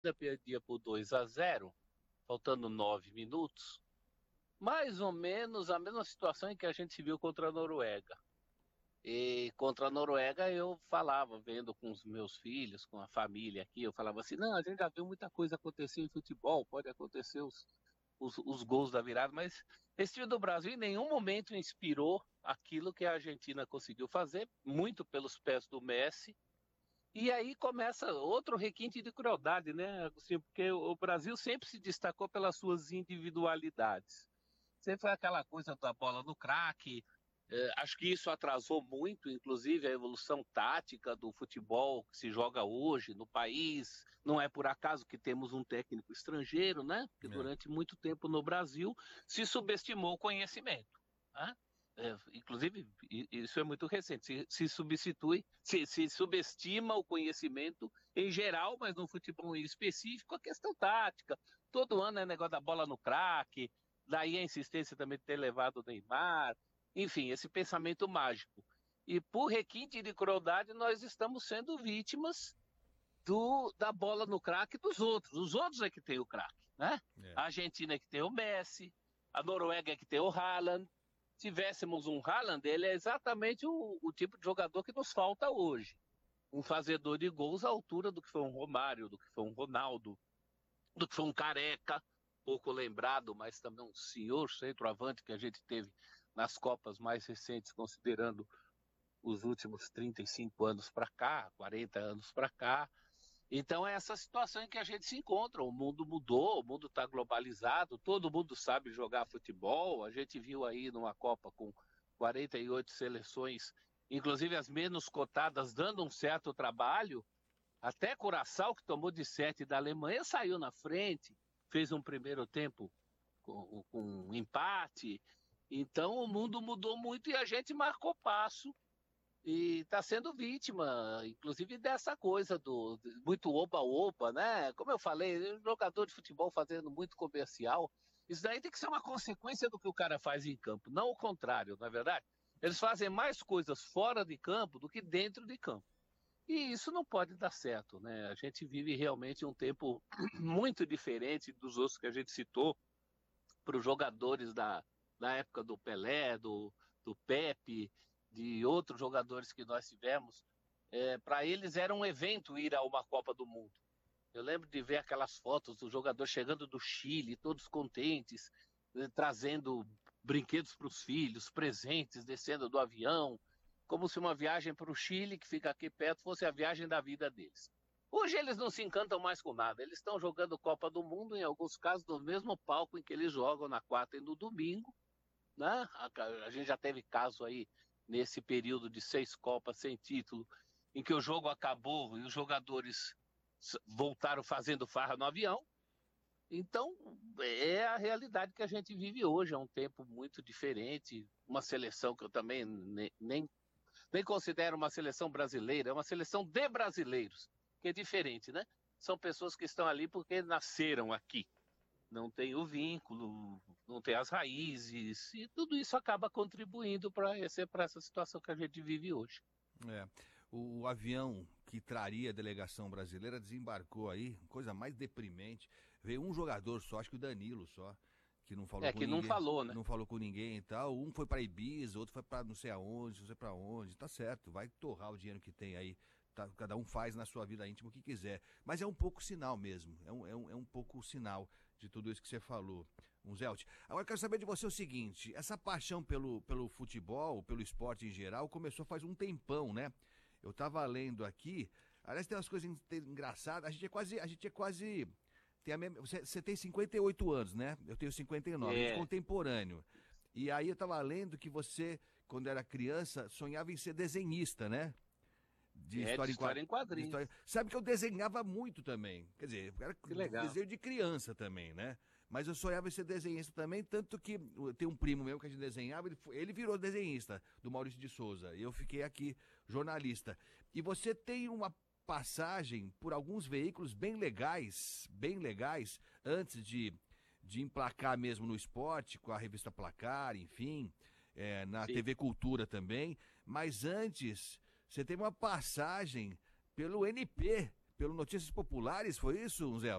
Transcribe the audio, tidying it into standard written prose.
perdia por 2-0, faltando 9 minutos, mais ou menos a mesma situação em que a gente viu contra a Noruega. E contra a Noruega eu falava, vendo com os meus filhos, com a família aqui, eu falava assim, não, a gente já viu muita coisa acontecer em futebol, pode acontecer os gols da virada, mas esse time do Brasil em nenhum momento inspirou aquilo que a Argentina conseguiu fazer, muito pelos pés do Messi. E aí começa outro requinte de crueldade, né, Agostinho? Porque o Brasil sempre se destacou pelas suas individualidades. Sempre foi aquela coisa da bola no craque. Acho que isso atrasou muito, inclusive, a evolução tática do futebol que se joga hoje no país. Não é por acaso que temos um técnico estrangeiro, né? Porque É. durante muito tempo no Brasil se subestimou o conhecimento. Né? Inclusive, isso é muito recente, se subestima o conhecimento em geral, mas no futebol em específico, a questão tática. Todo ano é negócio da bola no craque, daí a insistência também de ter levado o Neymar, enfim, esse pensamento mágico. E por requinte de crueldade, nós estamos sendo vítimas da bola no craque dos outros. Os outros é que tem o craque, né? É. A Argentina é que tem o Messi, a Noruega é que tem o Haaland. Tivéssemos um Haaland, ele é exatamente o tipo de jogador que nos falta hoje. Um fazedor de gols à altura do que foi um Romário, do que foi um Ronaldo, do que foi um Careca, pouco lembrado, mas também um senhor centroavante que a gente teve nas Copas mais recentes, considerando os últimos 35 anos para cá, 40 anos para cá. Então é essa situação em que a gente se encontra. O mundo mudou, o mundo está globalizado, todo mundo sabe jogar futebol. A gente viu aí numa Copa com 48 seleções, inclusive as menos cotadas, dando um certo trabalho. Até Curaçao, que tomou de 7 da Alemanha, saiu na frente, fez um primeiro tempo com um empate. Então o mundo mudou muito e a gente marcou passo e está sendo vítima, inclusive, dessa coisa muito oba-oba, né? Como eu falei, jogador de futebol fazendo muito comercial, isso daí tem que ser uma consequência do que o cara faz em campo, não o contrário, não é verdade? Eles fazem mais coisas fora de campo do que dentro de campo. E isso não pode dar certo, né? A gente vive realmente um tempo muito diferente dos outros que a gente citou para os jogadores da época do Pelé, do Pepe, de outros jogadores que nós tivemos. Para eles era um evento ir a uma Copa do Mundo. Eu lembro de ver aquelas fotos do jogador chegando do Chile, todos contentes, trazendo brinquedos para os filhos, presentes, descendo do avião, como se uma viagem para o Chile, que fica aqui perto, fosse a viagem da vida deles. Hoje eles não se encantam mais com nada, eles estão jogando Copa do Mundo, em alguns casos, no mesmo palco em que eles jogam na quarta e no domingo, né? A gente já teve caso aí, nesse período de 6 Copas sem título, em que o jogo acabou e os jogadores voltaram fazendo farra no avião. Então, é a realidade que a gente vive hoje, é um tempo muito diferente, uma seleção que eu também nem considero uma seleção brasileira, é uma seleção de brasileiros, que é diferente, né? São pessoas que estão ali porque nasceram aqui, não tem o vínculo, não tem as raízes, e tudo isso acaba contribuindo para essa situação que a gente vive hoje. É. O avião que traria a delegação brasileira desembarcou aí, coisa mais deprimente. Veio um jogador só, acho que o Danilo só, que não falou É com que não ninguém, falou, né? não falou com ninguém e tal. Um foi para Ibiza, outro foi para não sei aonde, não sei para onde. Tá certo, vai torrar o dinheiro que tem aí. Tá, cada um faz na sua vida íntima o que quiser. Mas é um pouco sinal mesmo. É um pouco sinal de tudo isso que você falou, um Zelt. Agora eu quero saber de você o seguinte: essa paixão pelo futebol, pelo esporte em geral, começou faz um tempão, né? Eu tava lendo aqui. Aliás, tem umas coisas engraçadas. A gente é quase. Tem a mesma, você tem 58 anos, né? Eu tenho 59. A gente é É, contemporâneo. E aí eu tava lendo que você, quando era criança, sonhava em ser desenhista, né? De de história em história em de quadrinhos. história. Sabe que eu desenhava muito também. Quer dizer, era Que legal. desenho de criança também, né? Mas eu sonhava em ser desenhista também, tanto que tem um primo meu que a gente desenhava, ele virou desenhista do Maurício de Souza. E eu fiquei aqui jornalista. E você tem uma passagem por alguns veículos bem legais, antes de emplacar mesmo no esporte, com a revista Placar, enfim, na Sim. TV Cultura também. Mas antes, você teve uma passagem pelo NP, pelo Notícias Populares, foi isso, Zé?